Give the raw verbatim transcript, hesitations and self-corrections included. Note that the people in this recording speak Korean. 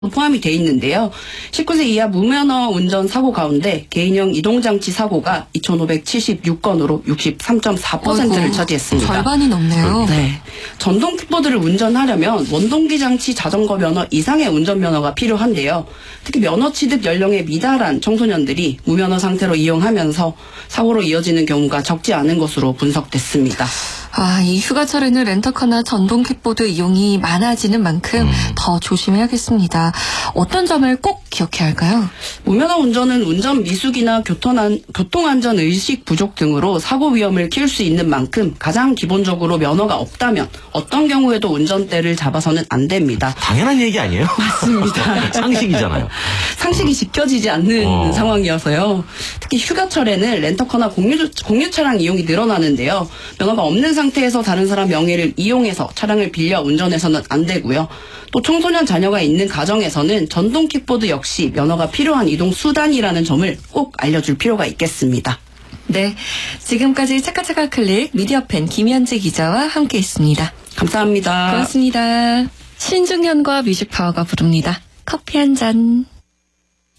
포함이 돼 있는데요. 십구 세 이하 무면허 운전 사고 가운데 개인형 이동장치 사고가 이천오백칠십육 건으로 육십삼 점 사 퍼센트를 어이구, 차지했습니다. 절반이 넘네요. 네. 전동 킥보드를 운전하려면 원동기 장치 자전거 면허 이상의 운전면허가 필요한데요. 특히 면허 취득 연령에 미달한 청소년들이 무면허 상태로 이용하면서 사고로 이어지는 경우가 적지 않은 것으로 분석됐습니다. 아, 이 휴가철에는 렌터카나 전동 킥보드 이용이 많아지는 만큼 음. 더 조심해야겠습니다. 어떤 점을 꼭 기억해야 할까요? 무면허 운전은 운전 미숙이나 교통안, 교통안전 의식 부족 등으로 사고 위험을 키울 수 있는 만큼 가장 기본적으로 면허가 없다면 어떤 경우에도 운전대를 잡아서는 안 됩니다. 당연한 얘기 아니에요? 맞습니다. 상식이잖아요. 상식이 지켜지지 않는 어. 상황이어서요. 특히 휴가철에는 렌터카나 공유, 공유 차량 이용이 늘어나는데요. 면허가 없는 상태에서 다른 사람 명의를 이용해서 차량을 빌려 운전해서는 안 되고요. 또 청소년 자녀가 있는 가정에서는 전동 킥보드 역시 면허가 필요한 이동 수단이라는 점을 꼭 알려줄 필요가 있겠습니다. 네, 지금까지 차카차카 클릭 미디어팬 김현지 기자와 함께했습니다. 감사합니다. 고맙습니다. 신중현과 뮤직파워가 부릅니다. 커피 한 잔.